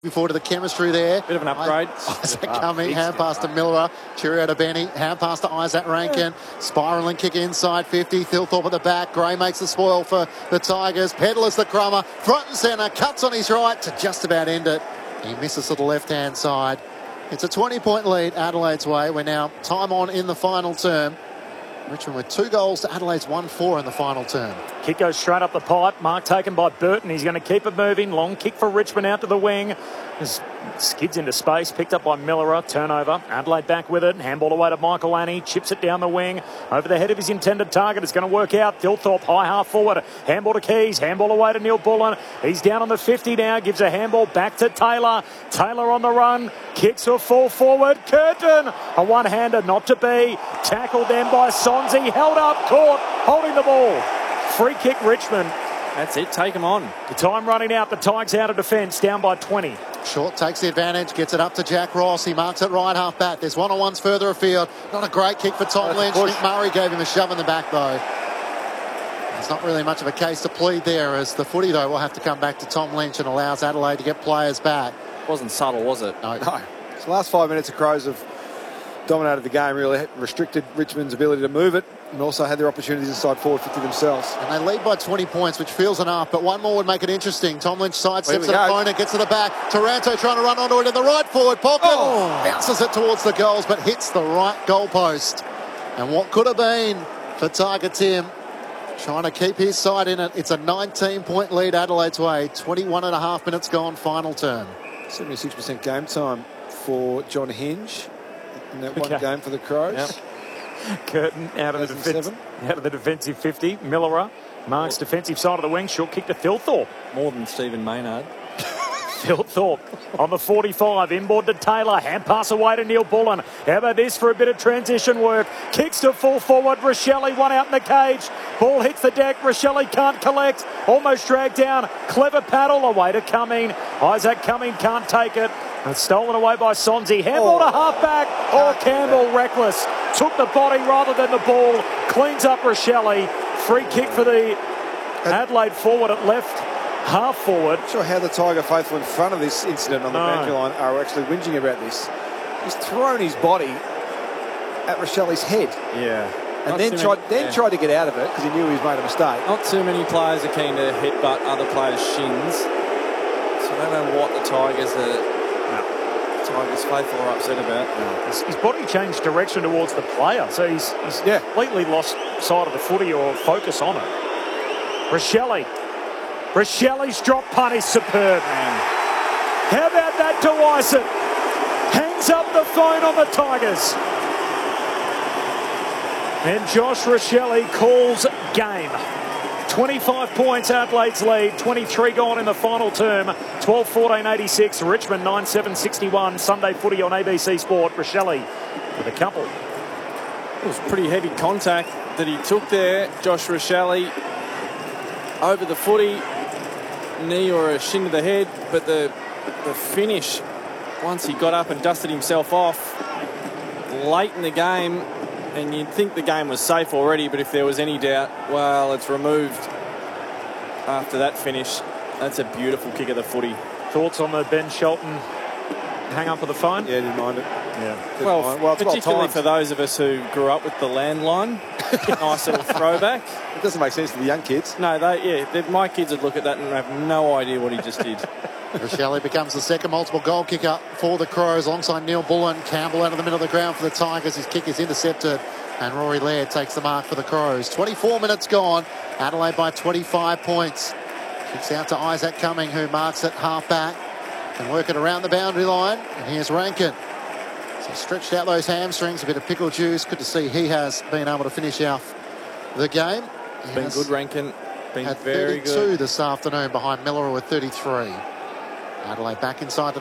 Forward to the chemistry there. Bit of an upgrade. Isaac Cumming, hand pass to Miller. Cheerio to Benny. Hand pass to Isaac Rankin. Spiralling kick inside 50. Thilthorpe at the back. Gray makes the spoil for the Tigers. Pedlar's the crummer. Front and centre. Cuts on his right to just about end it. He misses to the left-hand side. It's a 20-point lead Adelaide's way. We're now time on in the final term. Richmond with 2 goals to Adelaide's 1-4 in the final term. Kick goes straight up the pipe. Mark taken by Burton. He's going to keep it moving. Long kick for Richmond out to the wing. Skids into space. Picked up by Miller. Turnover. Adelaide back with it. Handball away to Michael Annie. Chips it down the wing. Over the head of his intended target. It's going to work out. Thilthorpe high half forward. Handball to Keys. Handball away to Neil Bullen. He's down on the 50 now. Gives a handball back to Taylor. Taylor on the run. Kicks a full forward. Curtin. A one-hander not to be. Tackled then by Sonzi. Held up. Caught. Holding the ball. Free kick Richmond. That's it. Take them on. The time running out. The Tigers out of defence. Down by 20. Short takes the advantage, gets it up to Jack Ross. He marks it right half back. There's one-on-ones further afield. Not a great kick for Tom Lynch. Nick Murray gave him a shove in the back, though. There's not really much of a case to plead there, as the footy, though, will have to come back to Tom Lynch and allows Adelaide to get players back. Wasn't subtle, was it? No. So the last 5 minutes, the Crows have dominated the game, really restricted Richmond's ability to move it, and also had their opportunities inside forward 50 themselves. And they lead by 20 points, which feels enough, but one more would make it interesting. Tom Lynch sidesteps an opponent, gets to the back. Taranto trying to run onto it in the right forward pocket. Bounces it towards the goals, but hits the right goalpost. And what could have been for Tiger Tim, trying to keep his side in it. It's a 19-point lead Adelaide's way. 21.5 minutes gone, final term. 76% game time for John Hinge in that one game for the Crows. Yep. Curtin out of the defensive 50. Miller marks defensive side of the wing. Short kick to Thilthorpe. More than Stephen Maynard. Thilthorpe on the 45. Inboard to Taylor. Hand pass away to Neil Bullen. How about this for a bit of transition work? Kicks to full forward. Rochelle one out in the cage. Ball hits the deck. Rochelle can't collect. Almost dragged down. Clever paddle away to Cumming. Isaac Cumming can't take it. And stolen away by Sonzi. Handball to halfback. Campbell reckless. Took the body rather than the ball. Cleans up Rochelle. Free kick for the Adelaide forward at left. Half forward. Not sure how the Tiger faithful in front of this incident on the boundary line are actually whinging about this. He's thrown his body at Rochelle's head. Yeah. And then tried to get out of it because he knew he's made a mistake. Not too many players are keen to headbutt other players' shins. So I don't know what the Tigers faithful are upset about. His body changed direction towards the player, so he's completely lost sight of the footy or focus on it. Rochelle's drop punt is superb, man. How about that to Wyson? Hangs up the phone on the Tigers. And Josh Rochelle calls game. 25 points Adelaide's lead, 23 gone in the final term, 12-14-86, Richmond 9-7-61, Sunday footy on ABC Sport. Rochelle with a couple. It was pretty heavy contact that he took there, Josh Rochelle, over the footy, knee or a shin to the head, but the finish, once he got up and dusted himself off, late in the game, and you'd think the game was safe already, but if there was any doubt, well, it's removed after that finish. That's a beautiful kick of the footy. Thoughts on the Ben Shelton hang up of the phone? Yeah, didn't mind it. Yeah. Well, particularly for those of us who grew up with the landline. Nice little throwback. It doesn't make sense to the young kids. No, my kids would look at that and have no idea what he just did. Rochelle becomes the second multiple goal kicker for the Crows alongside Neil Bullen. Campbell out of the middle of the ground for the Tigers. His kick is intercepted and Rory Laird takes the mark for the Crows. 24 minutes gone. Adelaide by 25 points. Kicks out to Isaac Cumming, who marks it half back. Can work it around the boundary line. And here's Rankin. So stretched out those hamstrings, a bit of pickle juice. Good to see he has been able to finish off the game. Been good, Rankin. Been had very 32 good this afternoon behind Miller with 33. Adelaide back inside the